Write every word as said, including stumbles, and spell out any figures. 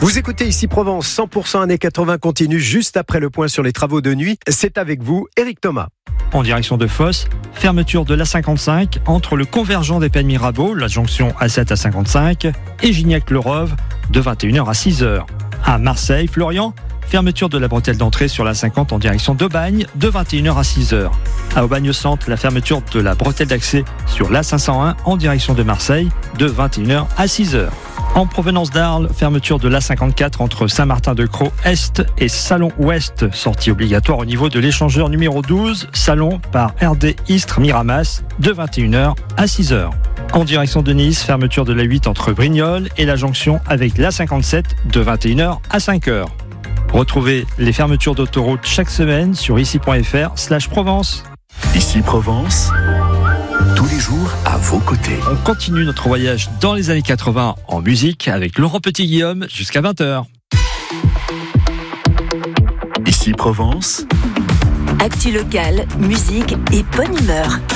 Vous écoutez ici Provence, cent pour cent années quatre-vingts continue juste après le point sur les travaux de nuit. C'est avec vous, Éric Thomas. En direction de Fosse, fermeture de l'A cinquante-cinq entre le convergent des Pays de Mirabeau, la jonction A sept à cinquante-cinq, et Gignac-le-Rove de vingt et une heures à six heures. À Marseille, Florian, fermeture de la bretelle d'entrée sur l'A cinquante en direction d'Aubagne de vingt et une heures à six heures. À Aubagne-Centre, la fermeture de la bretelle d'accès sur l'A cinq cent un en direction de Marseille de vingt et une heures à six heures. En provenance d'Arles, fermeture de l'A cinquante-quatre entre Saint-Martin-de-Crau Est et Salon Ouest, sortie obligatoire au niveau de l'échangeur numéro douze, Salon par R D Istres Miramas de vingt et une heures à six heures. En direction de Nice, fermeture de l'A huit entre Brignoles et la jonction avec l'A cinquante-sept de vingt et une heures à cinq heures. Retrouvez les fermetures d'autoroute chaque semaine sur ici.fr slash Provence. Ici Provence, tous les jours à vos côtés. On continue notre voyage dans les années quatre-vingts en musique avec Laurent Petit-Guillaume jusqu'à vingt heures. Ici Provence, actu locale, musique et bonne humeur.